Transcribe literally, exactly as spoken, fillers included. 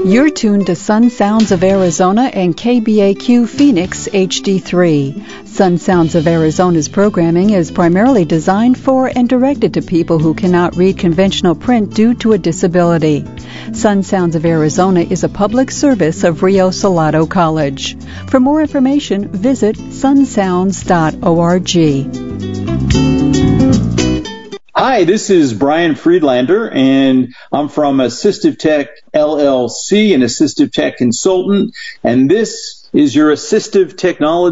You're tuned to Sun Sounds of Arizona and K B A Q Phoenix H D three. Sun Sounds of Arizona's programming is primarily designed for and directed to people who cannot read conventional print due to a disability. Sun Sounds of Arizona is a public service of Rio Salado College. For more information, visit sun sounds dot org. Hi, this is Brian Friedlander, and I'm from Assistive Tech L L C, an assistive tech consultant, and this is your assistive technology